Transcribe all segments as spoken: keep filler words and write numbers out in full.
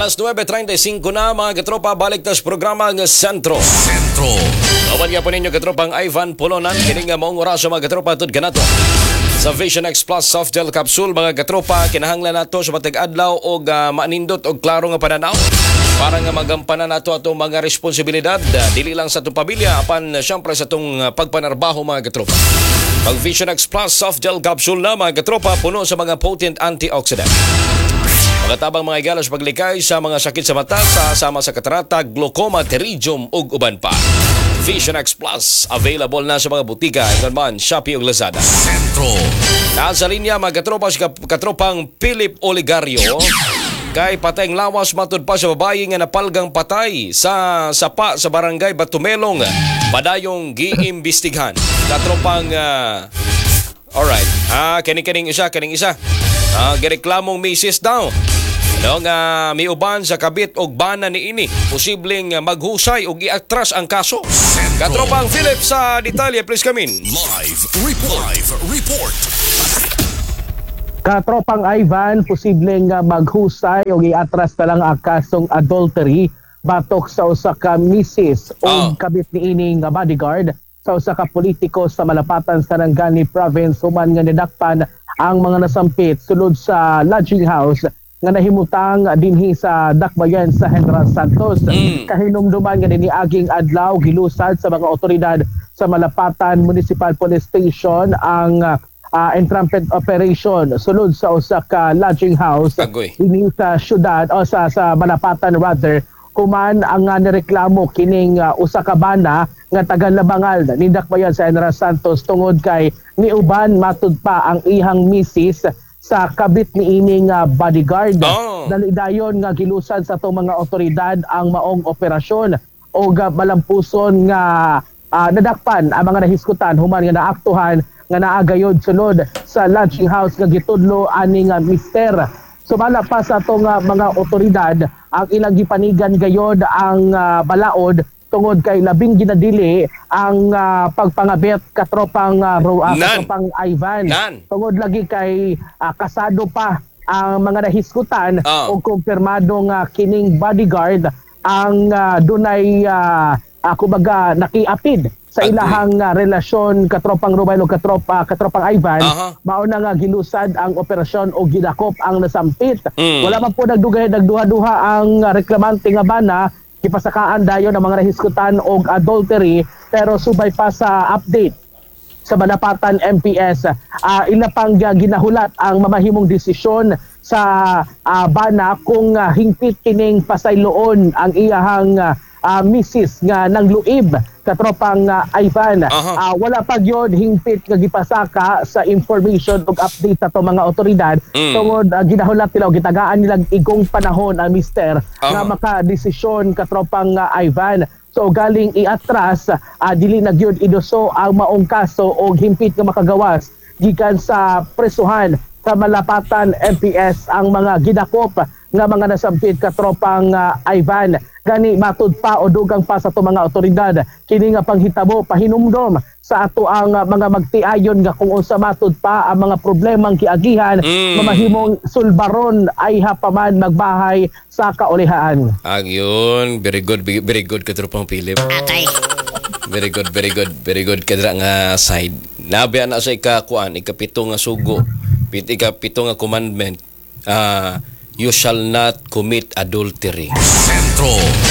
Alas nuwebe treinta y cinco na mga katropa, balik tas programa ng Sentro. Sentro. Kawan nga po ninyo katropang Ivan Polonan, kining nga maong oras mga katropa tud kanato. Sa Vision X Plus Soft Gel Capsule mga katropa, kinahanglan nato sa matag adlaw og uh, manindot og klaro nga pananaw para nga magampanan nato atong mga responsibilidad, uh, dili lang sa atong pamilya apan uh, syempre sa atong uh, pagpanarbaho mga katropa. Mag Vision X Plus Soft Gel Capsule na mga katropa, puno sa mga potent antioxidant. Mga tabang mga igalos paglikay sa mga sakit sa mata, sa sama sa katarata, glaucoma, pterygium ug uban pa. Vision X Plus available na sa mga butika, man Shopee ug Lazada. Sentro. Nasa linya mga katropa sa katropang Philip Oligario. Kay patayng lawas matud pa sa babae nga napalgang patay sa sapa sa barangay Batumelong. Padayong giimbestigahan. Katropang uh, alright. Ah, kining-kining isa, kining isa. Ah, gireklamong misis daw. Ano nga uh, miuban sa kabit og bana ni ini, posibleng uh, maghusay og iatras ang kaso. Katropang Philip sa detalye, please come in. Live report. Live report. Katropang Ivan, posibleng uh, maghusay og iatras na lang ang kasong adultery batok sa usa ka misis o oh. kabit ni ining uh, bodyguard sa usa ka politiko sa Malapatan, Sarangani Province human nga nidakpan ang mga nasampit sulod sa lodging house nga nahimutang dinhi sa dakbayan sa General Santos. Mm. Kahinumduman nga dinhi aging adlaw gilusad sa mga otoridad sa Malapatan Municipal Police Station ang uh, entrapment operation sulod sa usa ka lodging house dinhi sa syudad o sa sa Malapatan rather, kuman ang uh, nireklamo kining uh, usa ka bana nga taga-Labangal ni dakbayan sa General Santos tungod kay niuban matud pa ang ihang misis sa kabit ni ining uh, bodyguard. Oh. Dalidayon nga gilusad sa itong mga otoridad ang maong operasyon o uh, malampuson nga uh, nadakpan ang mga nahiskutan human nga naaktuhan nga naagayod sulod sa lodging house nga gitudlo aning uh, mister. Sumala pa sa itong uh, mga otoridad ang ilang gipanigan gayod ang uh, balaod tungod kay labing ginadili ang uh, pagpangabit katropang uh, uh, katropang Ivan. Nan. Tungod lagi kay uh, kasado pa ang mga nahiskutan oh. o kumpirmadong uh, kining bodyguard ang uh, dunay uh, uh, kumbaga nakiapid sa ilahang uh, relasyon katropang Ruben o katropa, katropang Ivan. Uh-huh. Mao na nga gilusad ang operasyon o gidakop ang nasampit. Mm. Wala man po nagdugay nagduha-duha ang uh, reklamante nga bana, kipasakaan dayon ng mga nahiskutan og adultery, pero subay pa sa update sa Malapatan M P S, uh, ila pang uh, ginahulat ang mamahimong desisyon sa uh, bana kung uh, hingpit kining pasayloon ang iyahang uh, uh, misis nga nangluib katropang uh, Ivan. Uh-huh. Uh, wala pa gyud hingpit nga gipasaka sa information ug update sa to mga otoridad mm. tungod uh, ginahulat nila og gitagaan nila igong panahon ang mister uh-huh. nga makadesisyon katropang uh, Ivan. So galing iatras uh, dili na gyud iduso ang maong kaso og hingpit nga makagawas gikan sa presuhan sa Malapatan M P S ang mga gidakop nga mga nasampit katropang uh, Ivan. Gani matud pa o dugang pa sa to mga otoridad kini nga panghitabo pahinumdom sa ato ang uh, mga magtiayon nga kung unsa matud pa ang mga problemang kiagihan mm. mamahimong sulbaron ay hapaman magbahay sa kaulihaan. Agyon, very good, very good katropang Philip. Atay. Very good, very good, very good kadra nga side. Nabi ana sa ikakuan, ikapito nga sugo, pit ikapito nga commandment. Ah, uh, you shall not commit adultery. Sentro.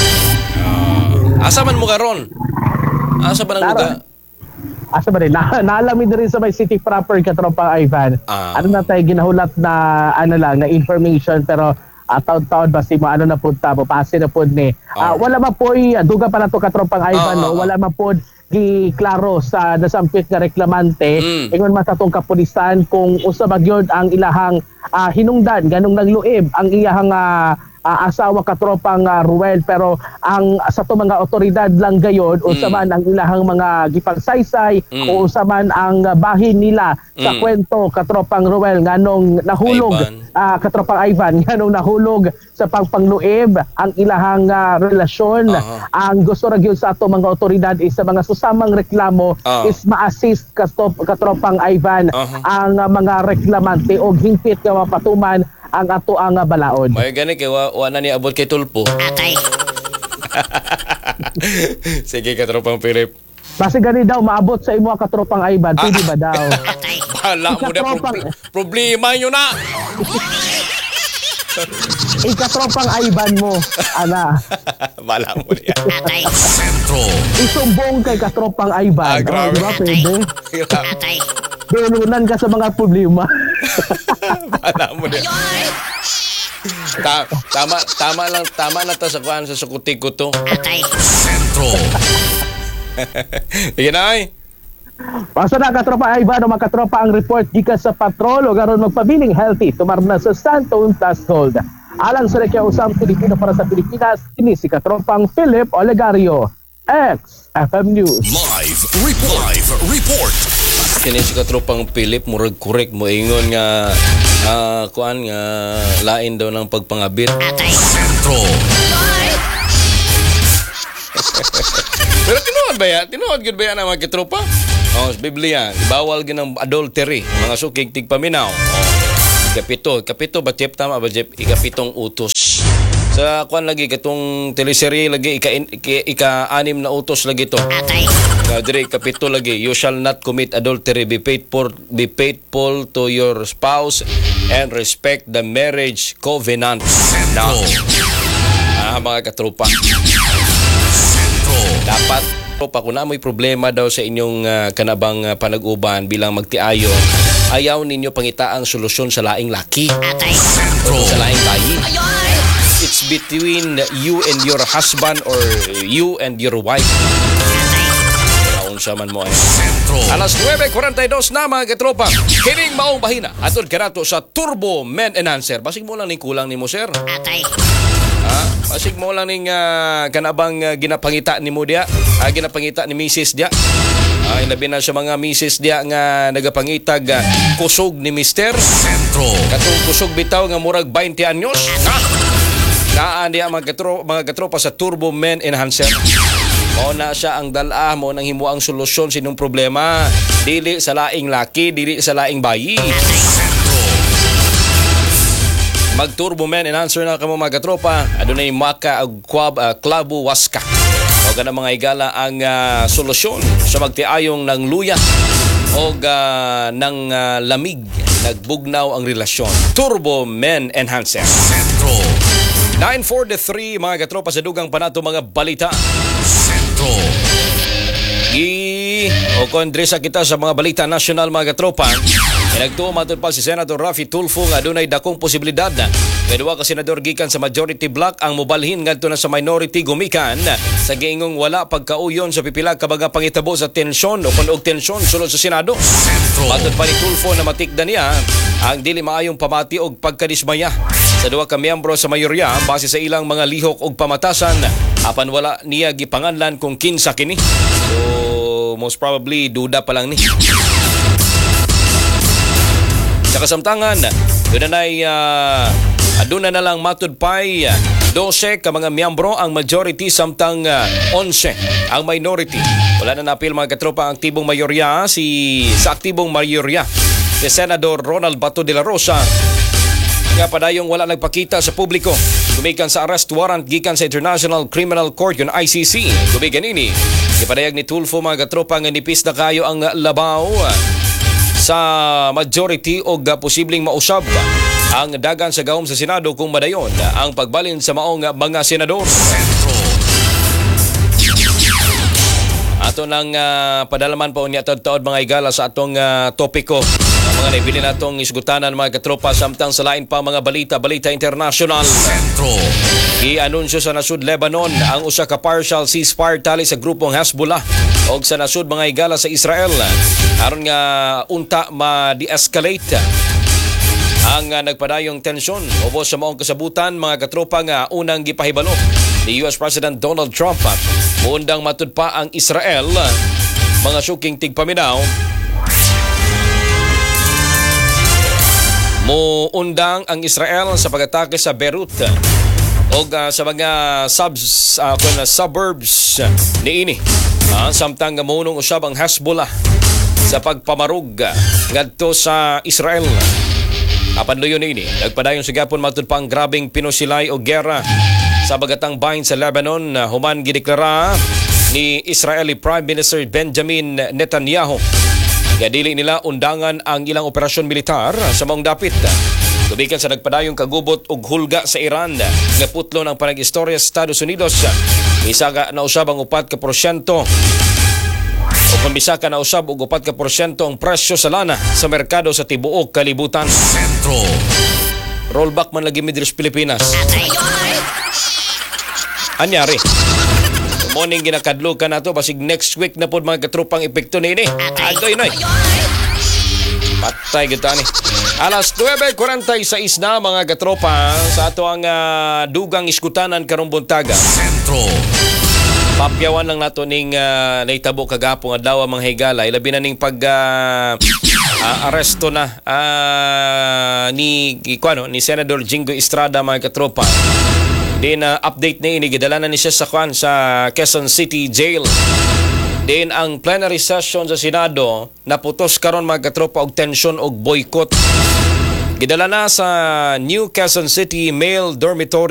Uh, asa man mo karon? Asa ba nang lugar? Asa ba rin? Na, naalamid na rin sa may city proper katropang Ivan. Uh, ano na tayo ginahulat na ano lang, na information pero uh, taon-taon ba si mo ano na punta mo, pasi na po ni. Uh, uh, wala man po, duga pa na to katropang Ivan, uh, no? Wala man po giklaro sa nasampit nga reklamante mm. ingon man sa tong kapulisan kung usa ba gyud ang ilahang uh, hinungdan ganong nagluib ang iyahang uh, uh, asawa katropang uh, Ruel, pero ang sa to mga otoridad lang gayon mm. usa man ang ilahang mga gipagsaysay mm. o usa man ang uh, bahin nila mm. sa kwento katropang Ruel nganong nahulog uh, katropang Ivan nganong nahulog sa pagpangluib ang ilahang uh, relasyon. Uh-huh. Ang gusto ra gyud sa ato mga otoridad is sa mga susamang reklamo uh-huh. is ma-assist katrop, katropang Ivan uh-huh. ang uh, mga reklamante og hingpit nga mapatuman ang ato ang balaod. May gani kay wa, wa na ni abot kay tulpo. Atay. Sige katropang Philip. Kasi gani daw maabot sa imo katropang Ivan, pwede ba daw? Atay. Hala mo na Ikatropang- proble- problema nyo na. Ikatropang Ivan mo, ana. Bala mo niya. Atay. Sentro. Isumbong kay katropang Ah, Ivan. grabe. Oh, di ba pwede? Atay. Dulunan ka sa mga problema. Bala mo niya. Ta- tama tama lang tama na ta sa kuan sa sukutik ko to. Atay. Sentro. Sige na ay. Basta na katropa Ivan o mga katropa ang report gikan sa patrol o garon magpabiling healthy tumar na sa Santo Untas Gold. Alang sa Rekia Usam Pilipino para sa Pilipinas, ini si katropang Philip Olegario, X F M News. Live report. Live report. Kini si katropang Philip murag correct mo ingon nga ah, kuan nga lain daw ng pagpangabit. Atay. Sentro. Pero tinuod ba ya? Tinuod gud ba yan ang mga katropa? Oh, sa Biblia, bawal gid ang adultery, mga sukig tigpaminaw. Oh. Ikapito, ikapito ba Jeff tama ba Jeff? Ikapitong utos. Sa kuan lagi katong teleserye lagi ika, ika, ika anim na utos lagi to. Atay. Uh, dire kapito lagi, you shall not commit adultery, be faithful, be faithful to your spouse and respect the marriage covenant. Now, ah, mga katropa, dapat pa kung na may problema daw sa inyong uh, kanabang uh, panag-uban bilang magtiayo, ayaw ninyo pangitaang solusyon sa laing laki Atay. o sa laing bayi. It's between you and your husband or you and your wife. Naon sa man mo ay. Alas nueve forty-two na mga katropa. Kining maong bahina atod kanato sa Turbo Men Enhancer. Basig mo lang ning kulang nimo sir. Atay. Ha? Basig mo lang ning uh, kanabang uh, ginapangita ni mo dia, uh, ginapangita ni Missus dia. Ay labi na sa mga Missus dia nga nagapangitag uh, kusog ni Mister. Sentro. Katong kusog bitaw nga murag twenty anyos. Ha? Naan diya mga katro, mga katropa sa Turbo Men Enhancer. Mo na siya ang dala mo nang himo ang solusyon sa inyong problema. Dili sa laing laki, dili sa laing bayi. Mag Turbo Men Enhancer na kamo mga katropa. Adunay maka og kwab uh, klabo waska. O ganang mga igala ang uh, solusyon sa magtiayong ng luya o uh, ng uh, lamig. Nagbugnaw ang relasyon. Turbo Men Enhancer. Sentro. nine forty-three mga katropa sa dugang panato mga balita. Sentro. I o kondresa kita sa mga balita nasyonal mga katropa. Nagtuo matod pa si Senator Raffy Tulfo nga adunay dakong posibilidad na duwa ka senador gikan sa majority block ang mobalhin ngadto na sa minority gumikan sa giingong wala pagkauyon sa pipila ka mga pangitabo sa tensyon o kun og tensyon sulod sa Senado. Matod pa ni Tulfo na matikdan niya ang dili maayong pamati og pagkadismaya sa duwa ka miyembro sa mayorya base sa ilang mga lihok og pamatasan apan wala niya gipanganlan kung kinsa kini. So most probably duda pa lang ni. Sa kasamtangan, doon na uh, doon na lang matud pay twelve ka mga miyembro ang majority samtang uh, eleven ang minority. Wala na napil mga katropa ang aktibong mayorya si sa aktibong mayorya si Senador Ronald Bato de la Rosa nga padayong wala nagpakita sa publiko. Gumikan sa arrest warrant gikan sa International Criminal Court yung I C C. Gumikan ini. Ipadayag ni Tulfo mga katropa nga nipis na kayo ang labaw sa majority o posibleng mausab ang dagan sa gahom sa Senado kung madayon ang pagbalin sa maong mga senador. Ato nang uh, padalaman pa unya taod mga igala sa atong uh, topiko. Ang mga naibili natong isgutanan mga katropa samtang sa lain pa mga balita-balita international. I-anunsyo sa nasud Lebanon ang usa ka partial ceasefire tali sa grupong Hezbollah o sa nasud mga igala sa Israel aron nga unta ma-de-escalate ang uh, nagpadayong tensyon ubos sa maong kasabutan mga katropa nga unang gipahibalo ni U S President Donald Trump. Muundang matud pa ang Israel mga suking tigpaminaw. Muundang ang Israel sa pag-atake sa Beirut o uh, sa mga subs, uh, suburbs ni ini. Uh, samtang munong usab ang Hezbollah sa pagpamarug ngadto sa Israel. Apan luyo ini, nagpadayon sa gapon matud pang grabing pinusilay o gera sa bagatang bahin sa Lebanon na human gideklara ni Israeli Prime Minister Benjamin Netanyahu. Gadili nila undangan ang ilang operasyon militar sa maong dapit. Tubikan sa nagpadayong kagubot og hulga sa Iran nga putlo ng panag-istorya sa Estados Unidos. Isa ka na usab ang upat ka porsyento o kung bisa ka na usab og upat ka porsyento ang presyo sa lana sa merkado sa tibuok kalibutan. Sentro. Rollback man lagi midris Pilipinas. Anyari. Morning ginakadlo ka na to basig next week na pod mga katropang epekto nini. Adoy noy. Patay kita ni. Alas nuwebe forty-six na mga katropa sa ato ang uh, dugang iskutanan karong buntaga. Sentro. Papyawan lang nato ning uh, naitabo kagapong adlaw mga higala ilabi na ning pag uh, uh, aresto na uh, ni kuano ni Senador Jingo Estrada mga katropa. Din uh, update na ini gidala na ni siya sa kwan sa Quezon City Jail. Din ang plenary session sa Senado naputos karon mga katropa og tensyon og boycott. Gidala na sa New Quezon City Male Dormitory